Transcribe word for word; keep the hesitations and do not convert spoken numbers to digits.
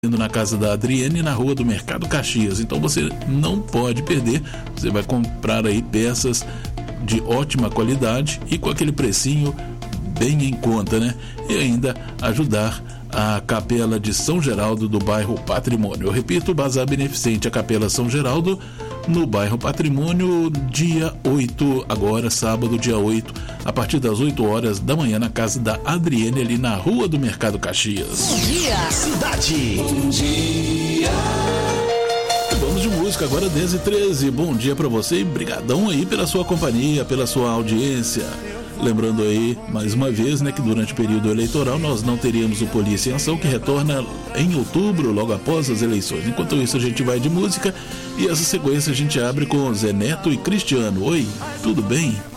na casa da Adriene, na rua do Mercado Caxias. Então você não pode perder. Você vai comprar aí peças de ótima qualidade e com aquele precinho bem em conta, né? E ainda ajudar a Capela de São Geraldo do bairro Patrimônio. Eu repito, Bazar Beneficente a Capela São Geraldo no bairro Patrimônio, dia oito, agora sábado, dia oito, a partir das oito horas da manhã, na casa da Adriene, ali na rua do Mercado Caxias. Bom dia, cidade. Bom dia. Vamos de música agora, dez e treze. Bom dia pra você e brigadão aí pela sua companhia, pela sua audiência. Lembrando aí, mais uma vez, né, que durante o período eleitoral nós não teríamos o Polícia em Ação, que retorna em outubro, logo após as eleições. Enquanto isso, a gente vai de música e essa sequência a gente abre com Zé Neto e Cristiano. Oi, tudo bem?